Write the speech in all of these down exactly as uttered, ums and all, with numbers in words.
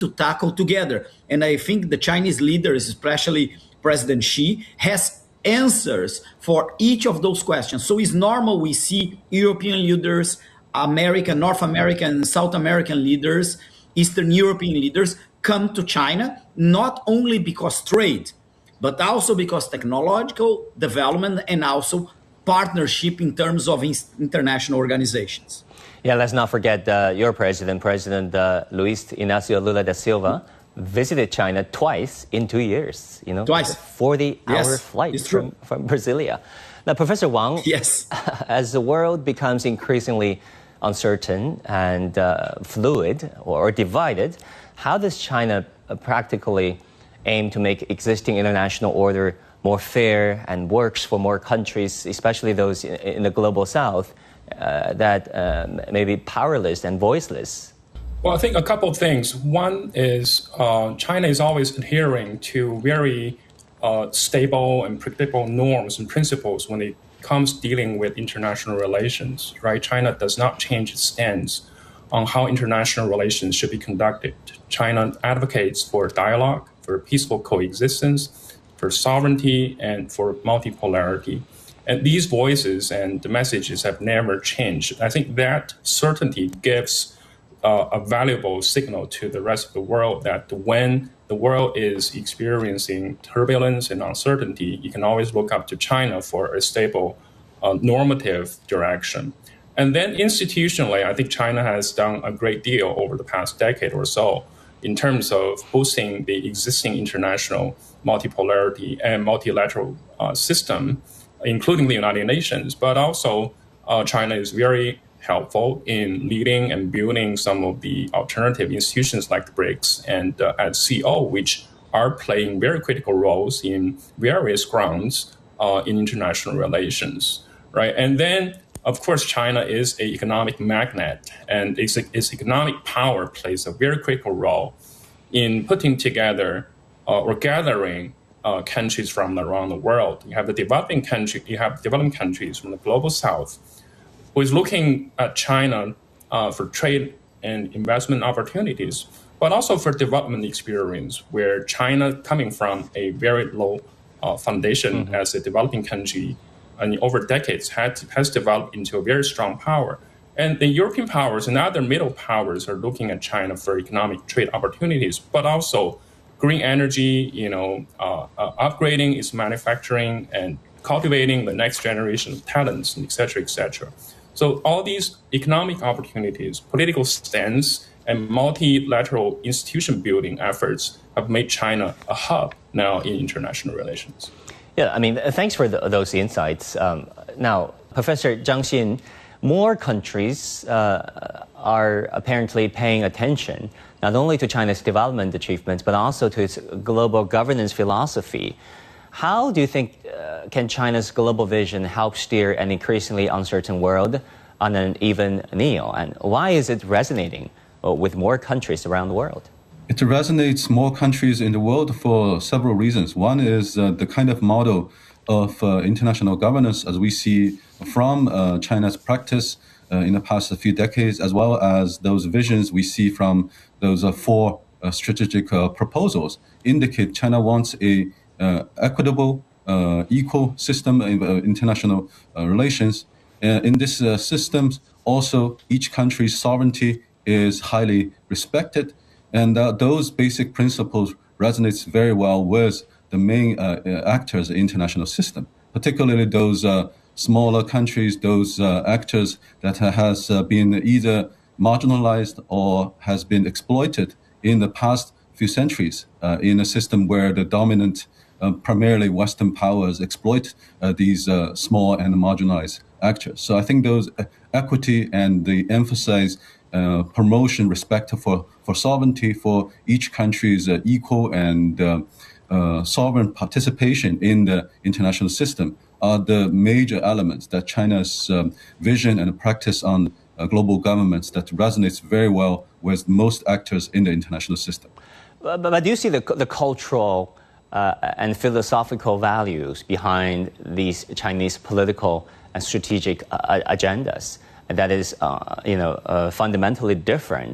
to tackle together. And I think the Chinese leaders, especially President Xi, has answers for each of those questions. So it's normal we see European leaders, American, North American, South American leaders, Eastern European leaders come to China, not only because trade, but also because technological development and also partnership in terms of international organizations. Yeah, let's not forget uh, your president, President uh, Luis Inácio Lula da Silva, visited China twice in two years. You know, twice, forty-hour yes, flight from, from Brasilia. Now, Professor Wang, yes, as the world becomes increasingly uncertain and uh, fluid or, or divided, how does China uh, practically aim to make existing international order more fair and works for more countries, especially those in, in the global south, uh, that um, may be powerless and voiceless? Well, I think a couple of things. One is uh, China is always adhering to very uh, stable and predictable norms and principles when it comes dealing with international relations, right? China does not change its stance on how international relations should be conducted. China advocates for dialogue, for peaceful coexistence, for sovereignty, and for multipolarity. And these voices and the messages have never changed. I think that certainty gives uh, a valuable signal to the rest of the world that when the world is experiencing turbulence and uncertainty, you can always look up to China for a stable uh, normative direction. And then institutionally, I think China has done a great deal over the past decade or so in terms of boosting the existing international multipolarity and multilateral uh, system, including the United Nations. But also, uh, China is very helpful in leading and building some of the alternative institutions like the BRICS and uh, at C O, which are playing very critical roles in various grounds uh, in international relations, right? And then, of course, China is an economic magnet, and its, its economic power plays a very critical role in putting together uh, or gathering uh, countries from around the world. You have the developing country, you have developing countries from the global south, who is looking at China uh, for trade and investment opportunities, but also for development experience, where China, coming from a very low uh, foundation mm-hmm. as a developing country, and over decades had, has developed into a very strong power. And the European powers and other middle powers are looking at China for economic trade opportunities, but also green energy, you know, uh, uh, upgrading its manufacturing and cultivating the next generation of talents, et cetera, et cetera. So all these economic opportunities, political stance, and multilateral institution building efforts have made China a hub now in international relations. Yeah, I mean, thanks for the, those insights. Um, now, Professor Zhang Xin, more countries uh, are apparently paying attention not only to China's development achievements, but also to its global governance philosophy. How do you think uh, can China's global vision help steer an increasingly uncertain world on an even keel? And why is it resonating uh, with more countries around the world? It resonates more countries in the world for several reasons. One is uh, the kind of model of uh, international governance as we see from uh, China's practice uh, in the past few decades, as well as those visions we see from those uh, four uh, strategic uh, proposals indicate China wants a uh, equitable, uh, equal system of uh, international uh, relations. Uh, in this uh, system, also each country's sovereignty is highly respected. And uh, those basic principles resonates very well with the main uh, actors in the international system, particularly those uh, smaller countries, those uh, actors that uh, has uh, been either marginalized or has been exploited in the past few centuries uh, in a system where the dominant, uh, primarily Western powers exploit uh, these uh, small and marginalized actors. So I think those equity and the emphasize Uh, promotion, respect for, for sovereignty, for each country's uh, equal and uh, uh, sovereign participation in the international system are the major elements that China's um, vision and practice on uh, global governments that resonates very well with most actors in the international system. But, but do you see the, the cultural uh, and philosophical values behind these Chinese political and strategic uh, agendas that is, uh, you know, uh, fundamentally different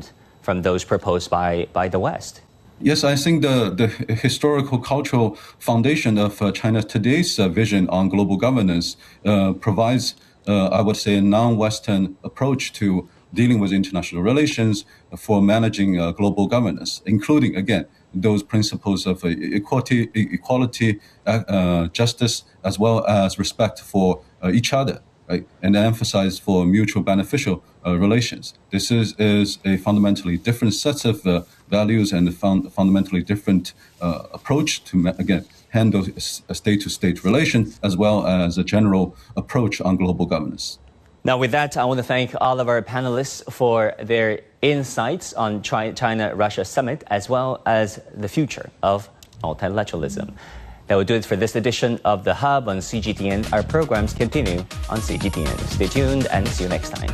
from those proposed by, by the West? Yes, I think the, the historical cultural foundation of uh, China's today's uh, vision on global governance uh, provides, uh, I would say, a non-Western approach to dealing with international relations for managing uh, global governance, including, again, those principles of uh, equality, equality uh, uh, justice, as well as respect for uh, each other. Right, and emphasize for mutual beneficial uh, relations. This is, is a fundamentally different set of uh, values and a fun- fundamentally different uh, approach to, again, handle a state-to-state relation, as well as a general approach on global governance. Now, with that, I want to thank all of our panelists for their insights on China-Russia summit, as well as the future of multilateralism. That will do it for this edition of The Hub on C G T N. Our programs continue on C G T N. Stay tuned and see you next time.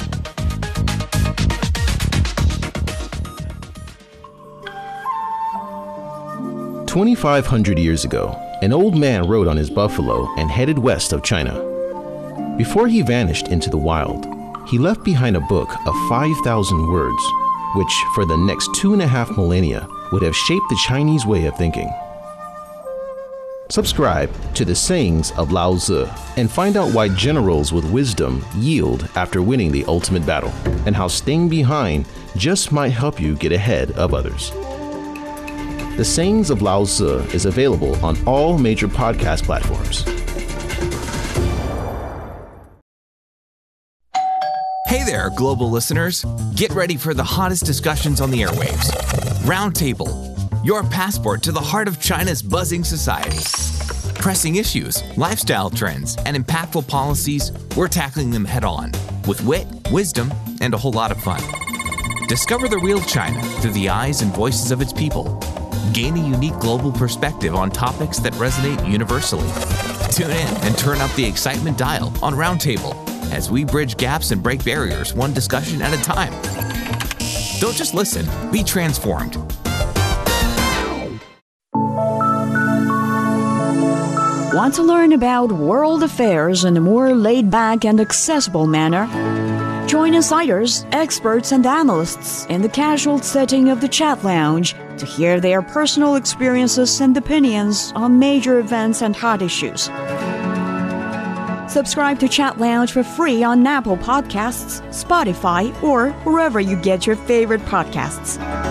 twenty-five hundred years ago, an old man rode on his buffalo and headed west of China. Before he vanished into the wild, he left behind a book of five thousand words, which for the next two and a half millennia would have shaped the Chinese way of thinking. Subscribe to the sayings of Lao Tzu and find out why generals with wisdom yield after winning the ultimate battle, and how staying behind just might help you get ahead of others. The Sayings of Lao Tzu is available on all major podcast platforms. Hey there, global listeners. Get ready for the hottest discussions on the airwaves. Roundtable, your passport to the heart of China's buzzing society. Pressing issues, lifestyle trends, and impactful policies, we're tackling them head on with wit, wisdom, and a whole lot of fun. Discover the real China through the eyes and voices of its people. Gain a unique global perspective on topics that resonate universally. Tune in and turn up the excitement dial on Roundtable as we bridge gaps and break barriers one discussion at a time. Don't just listen, be transformed. Want to learn about world affairs in a more laid-back and accessible manner? Join insiders, experts, and analysts in the casual setting of the Chat Lounge to hear their personal experiences and opinions on major events and hot issues. Subscribe to Chat Lounge for free on Apple Podcasts, Spotify, or wherever you get your favorite podcasts.